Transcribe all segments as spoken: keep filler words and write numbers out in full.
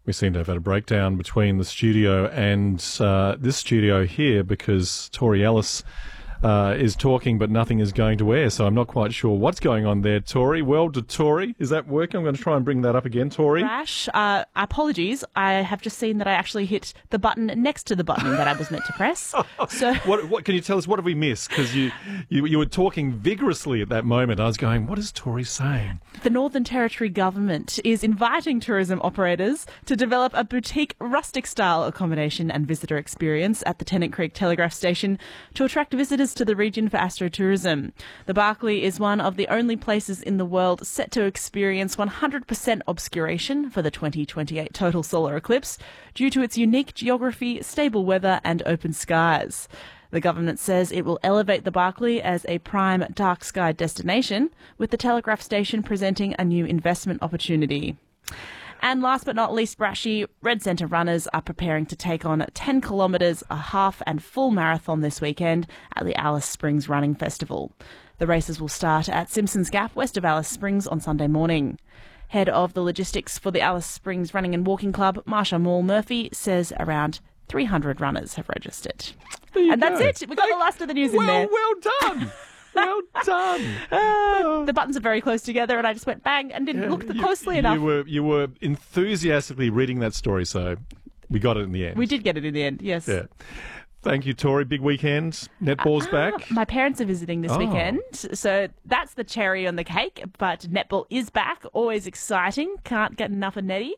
We seem to have had a breakdown between the studio and uh, this studio here because Tori Ellis uh, is talking, but nothing is going to air. So I'm not quite sure what's going on there, Tori. Well, to Tori, is that working? I'm going to try and bring that up again, Tori. Rash, uh, apologies. I have just seen that I actually hit the button next to the button that I was meant to press. So, what, what can you tell us? What have we missed? Because you, you you were talking vigorously at that moment. I was going, what is Tori saying? The Northern Territory government is inviting tourism operators to develop a boutique rustic-style accommodation and visitor experience at the Tennant Creek Telegraph Station to attract visitors to the region for astrotourism. The Barkly is one of the only places in the world set to experience one hundred percent obscuration for the twenty twenty-eight total solar eclipse due to its unique geography, stable weather and open skies. The government says it will elevate the Barkly as a prime dark sky destination, with the Telegraph Station presenting a new investment opportunity. And last but not least, Brashy, Red Centre runners are preparing to take on ten kilometres, a half and full marathon this weekend at the Alice Springs Running Festival. The races will start at Simpsons Gap, west of Alice Springs, on Sunday morning. Head of the logistics for the Alice Springs Running and Walking Club, Marsha Maul Murphy, says around three hundred runners have registered. And go. that's it. We got the last of the news well, in there. Well done. Well done. Uh, the buttons are very close together, and I just went bang and didn't Yeah, look you, closely you enough. Were, you were enthusiastically reading that story, so we got it in the end. We did get it in the end, yes. Yeah. Thank you, Tori. Big weekend. Netball's uh, back. My parents are visiting this Oh. weekend, so that's the cherry on the cake. But netball is back. Always exciting. Can't get enough of Nettie.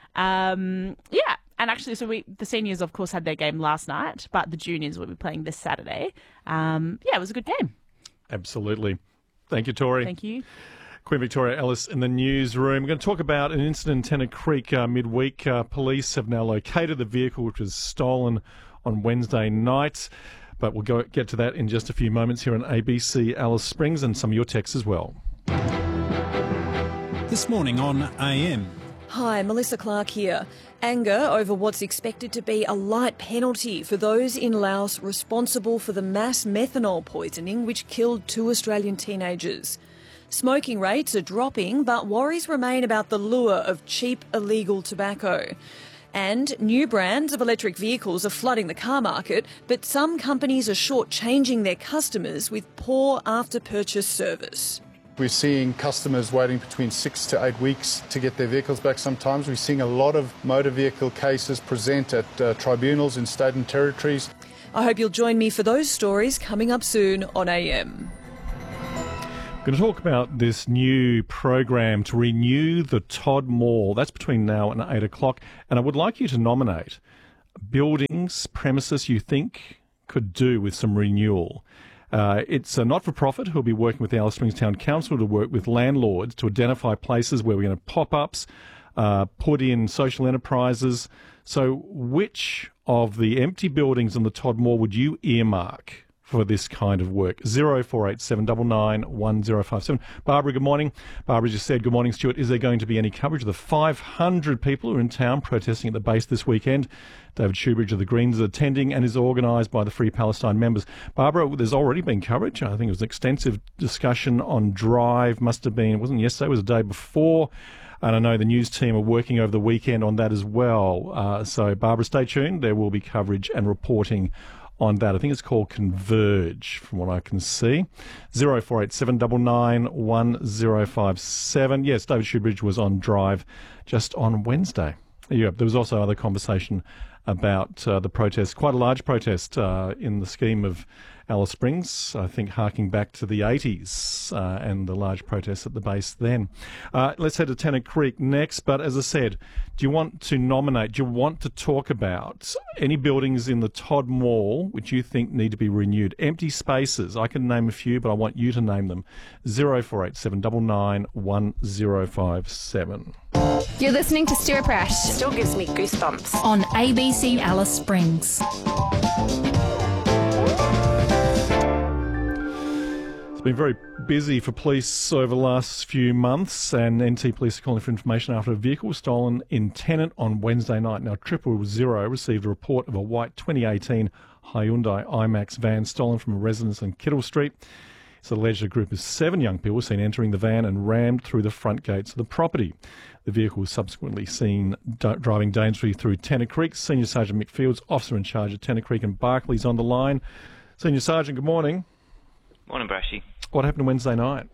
Um, yeah. And actually, so we the seniors, of course, had their game last night, but the juniors will be playing this Saturday. Um, yeah, it was a good game. Absolutely. Thank you, Tori. Thank you. Queen Victoria Ellis in the newsroom. We're going to talk about an incident in Tennant Creek uh, midweek. Uh, police have now located the vehicle which was stolen on Wednesday night. But we'll go get to that in just a few moments here on A B C Alice Springs and some of your texts as well. This morning on A M. Hi, Melissa Clark here. Anger over what's expected to be a light penalty for those in Laos responsible for the mass methanol poisoning which killed two Australian teenagers. Smoking rates are dropping, but worries remain about the lure of cheap, illegal tobacco. And new brands of electric vehicles are flooding the car market, but some companies are shortchanging their customers with poor after-purchase service. We're seeing customers waiting between six to eight weeks to get their vehicles back sometimes. We're seeing a lot of motor vehicle cases present at uh, tribunals in state and territories. I hope you'll join me for those stories coming up soon on A M. We're going to talk about this new program to renew the Todd Mall. That's between now and eight o'clock. And I would like you to nominate buildings, premises you think could do with some renewal. Uh, it's a not-for-profit who'll be working with the Alice Springs Town Council to work with landlords to identify places where we're going to pop-ups, uh, put in social enterprises. So which of the empty buildings in the Todd Mall would you earmark for this kind of work? zero four eight seven nine nine one zero five seven. Barbara, good morning. Barbara just said, good morning, Stuart. Is there going to be any coverage of the five hundred people who are in town protesting at the base this weekend? David Shoebridge of the Greens is attending and is organised by the Free Palestine members. Barbara, there's already been coverage. I think it was an extensive discussion on Drive. Must have been, it wasn't yesterday, it was the day before. And I know the news team are working over the weekend on that as well. Uh, so, Barbara, stay tuned. There will be coverage and reporting on that. I think it's called Converge, from what I can see. zero four eight seven nine nine one zero five seven. Yes, David Shoebridge was on Drive just on Wednesday. Yeah, there was also other conversation about uh, the protest, quite a large protest uh, in the scheme of Alice Springs, I think harking back to the eighties uh, and the large protests at the base then. Uh, let's head to Tennant Creek next, but as I said, do you want to nominate, do you want to talk about any buildings in the Todd Mall which you think need to be renewed? Empty spaces, I can name a few, but I want you to name them. zero four eight seven nine nine one zero five seven. You're listening to Stuart Brash. Still gives me goosebumps. On A B C Alice Springs. It's been very busy for police over the last few months, and N T Police are calling for information after a vehicle was stolen in Tennant on Wednesday night. Now, Triple Zero received a report of a white twenty eighteen Hyundai IMAX van stolen from a residence on Kittle Street. It's alleged a group of seven young people were seen entering the van and rammed through the front gates of the property. The vehicle was subsequently seen d- driving dangerously through Tennant Creek. Senior Sergeant Mick Fields, officer in charge of Tennant Creek and Barclay, is on the line. Senior Sergeant, good morning. Morning, Brashy. What happened Wednesday night?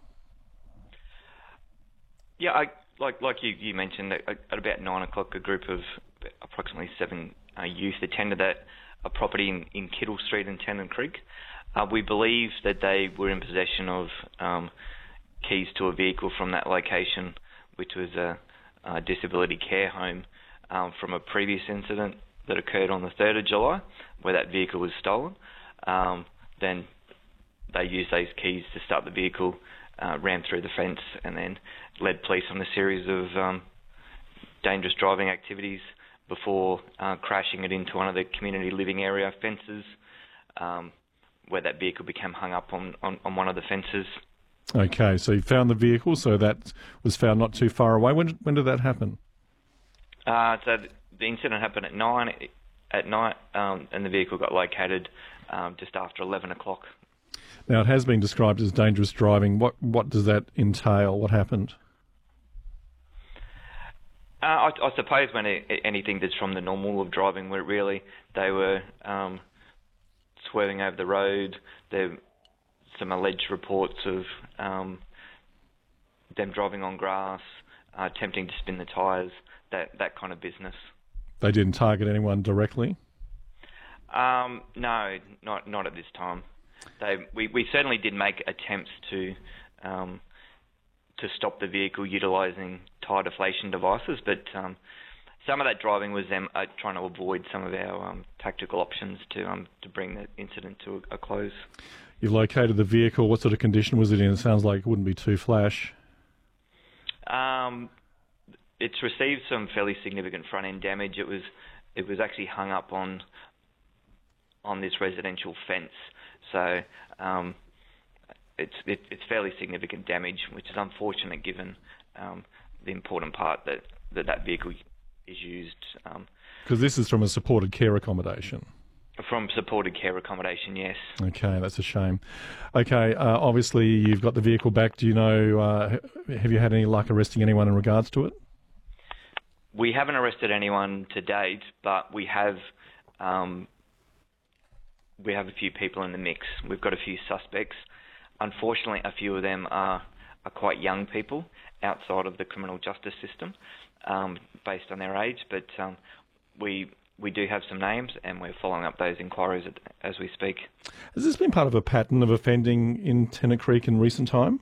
Yeah, I, like like you, you mentioned, at, at about nine o'clock, a group of approximately seven uh, youth attended at a property in, in Kittle Street in Tennant Creek. Uh, we believe that they were in possession of um, keys to a vehicle from that location, which was a, a disability care home, um, from a previous incident that occurred on the third of July, where that vehicle was stolen. Um, then they used those keys to start the vehicle, uh, ran through the fence, and then led police on a series of um, dangerous driving activities before uh, crashing it into one of the community living area fences, um, where that vehicle became hung up on, on, on one of the fences. Okay, so you found the vehicle, so that was found not too far away. When when did that happen? Uh, so the incident happened at nine at night, um, and the vehicle got located um, just after eleven o'clock. Now, it has been described as dangerous driving. What what does that entail? What happened? Uh, I, I suppose when it, anything that's from the normal of driving, where really they were um, swerving over the road. There some alleged reports of um, them driving on grass, uh, attempting to spin the tyres, that that kind of business. They didn't target anyone directly? Um, no, not not at this time. They we, we certainly did make attempts to um, to stop the vehicle utilising tyre deflation devices, but um, some of that driving was them uh, trying to avoid some of our um, tactical options to um, to bring the incident to a, a close. You located the vehicle. What sort of condition was it in? It sounds like it wouldn't be too flash. Um, it's received some fairly significant front end damage. It was it was actually hung up on on this residential fence, so um, it's it, it's fairly significant damage, which is unfortunate given um, the important part that that, that vehicle is used. Because um, this is from a supported care accommodation. From supported care accommodation, yes. Okay, that's a shame. Okay, uh, obviously you've got the vehicle back. Do you know, uh, have you had any luck arresting anyone in regards to it? We haven't arrested anyone to date, but we have um, we have a few people in the mix. We've got a few suspects. Unfortunately, a few of them are, are quite young people outside of the criminal justice system, um, based on their age, but um, we... We do have some names, and we're following up those inquiries as we speak. Has this been part of a pattern of offending in Tennant Creek in recent time?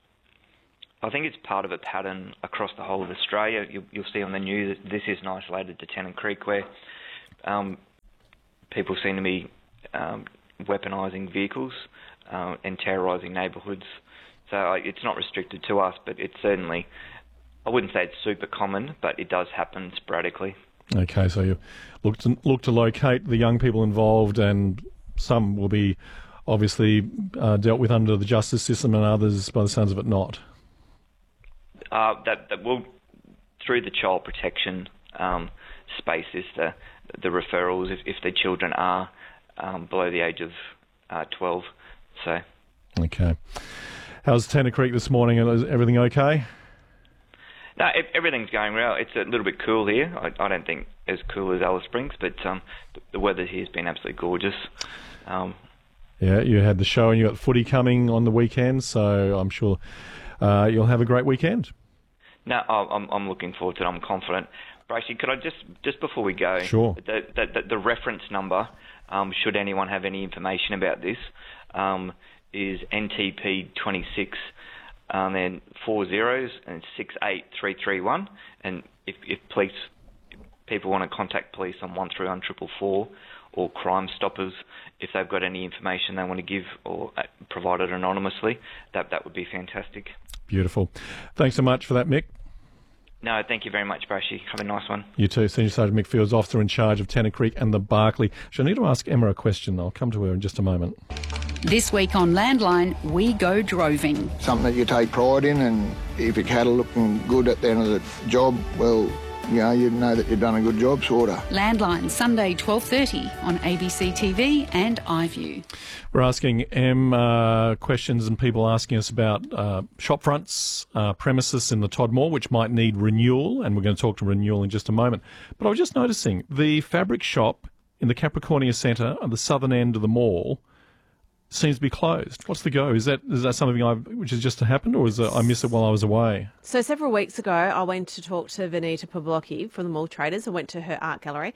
I think it's part of a pattern across the whole of Australia. You'll, you'll see on the news that this isn't isolated to Tennant Creek, where um, people seem to be um, weaponising vehicles uh, and terrorising neighbourhoods. So uh, it's not restricted to us, but it's certainly, I wouldn't say it's super common, but it does happen sporadically. Okay, so you look to, look to locate the young people involved, and some will be obviously uh, dealt with under the justice system, and others, by the sounds of it, not. Uh, that, that will, through the child protection um, space, is the the referrals if, if the children are um, below the age of uh, twelve. So. Okay. How's Tennant Creek this morning? Is everything okay? No, everything's going well. It's a little bit cool here. I, I don't think as cool as Alice Springs, but um, the weather here has been absolutely gorgeous. Um, yeah, you had the show and you got footy coming on the weekend, so I'm sure uh, you'll have a great weekend. No, I'm, I'm looking forward to it. I'm confident. Bracey, could I just, just before we go, sure. the, the, the reference number, um, should anyone have any information about this, um, is N T P twenty-six. Um, then four zeros and six eight three three one. And if, if police, if people want to contact police on one three one triple four or Crime Stoppers, if they've got any information they want to give or uh, provide it anonymously, that that would be fantastic. Beautiful. Thanks so much for that, Mick. No, thank you very much, Brashy. Have a nice one. You too. Senior Sergeant Mick Fields, officer in charge of Tennant Creek and the Barclay. Shall I need to ask Emma a question? I'll come to her in just a moment. This week on Landline, we go droving. Something that you take pride in, and if your cattle looking good at the end of the job, well, you know, you'd know that you've done a good job, sort of. Landline, Sunday, twelve thirty on A B C T V and iView. We're asking Em uh, questions and people asking us about uh, shop fronts, uh, premises in the Todd Mall, which might need renewal, and we're going to talk to renewal in just a moment. But I was just noticing the fabric shop in the Capricornia Centre on the southern end of the mall seems to be closed. What's the go? Is that is that something I've, which has just happened, or is it, I missed it while I was away? So several weeks ago, I went to talk to Vanita Pavlocki from the Mall Traders. I went to her art gallery,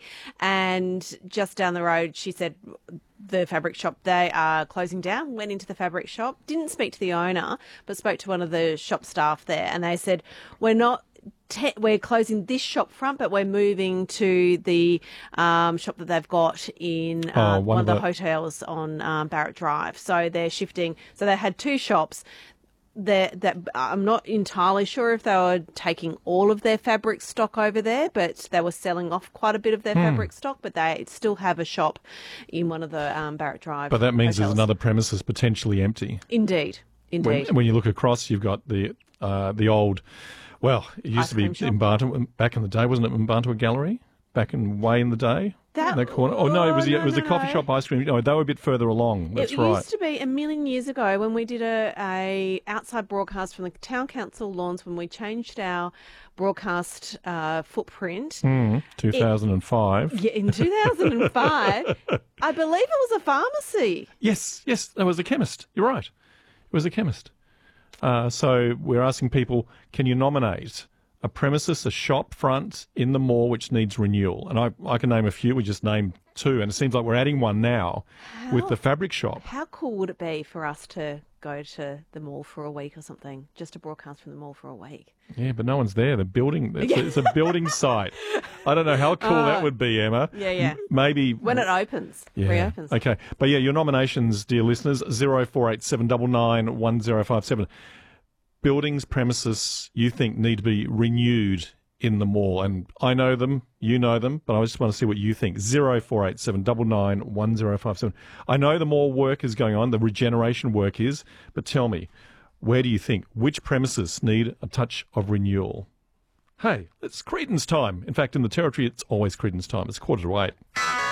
and just down the road, she said the fabric shop, they are closing down. Went into the fabric shop, didn't speak to the owner, but spoke to one of the shop staff there, and they said, we're not Te- we're closing this shop front, but we're moving to the um, shop that they've got in uh, oh, one, one of the, the hotels on um, Barrett Drive. So they're shifting. So they had two shops. That that I'm not entirely sure if they were taking all of their fabric stock over there, but they were selling off quite a bit of their hmm. fabric stock. But they still have a shop in one of the um, Barrett Drive. But that means hotels. There's another premises potentially empty. Indeed, indeed. When, when you look across, you've got the uh, the old. Well, it used Ice to be cream in Barton back in the day, wasn't it? In Barton Gallery, back in way in the day. That, in that corner. Oh no, it was oh, the, no, it was no, the coffee no. shop ice cream. No, they were a bit further along. That's it right. It used to be a million years ago when we did a, a outside broadcast from the Town Council lawns when we changed our broadcast uh, footprint. Mm, two thousand five. It, yeah, in two thousand five, I believe it was a pharmacy. Yes, yes, that was a chemist. You're right. It was a chemist. Uh, so we're asking people, can you nominate a premises, a shop front in the mall which needs renewal? And I, I can name a few. We just named two, and it seems like we're adding one now How, with the fabric shop. How cool would it be for us to go to the mall for a week or something, just to broadcast from the mall for a week? Yeah, but no one's there. The building, it's, a, it's a building site. I don't know how cool uh, that would be, Emma. Yeah, yeah. M- maybe when it opens, yeah. reopens. Okay, but yeah, your nominations, dear listeners, zero four eight seven nine nine one zero five seven. Buildings, premises you think need to be renewed in the mall. And I know them, you know them, but I just want to see what you think. zero four eight seven nine nine one zero five seven. I know the mall work is going on, the regeneration work is, but tell me, where do you think, which premises need a touch of renewal? Hey, it's Credence time. In fact, in the Territory, it's always Credence time. It's quarter to eight.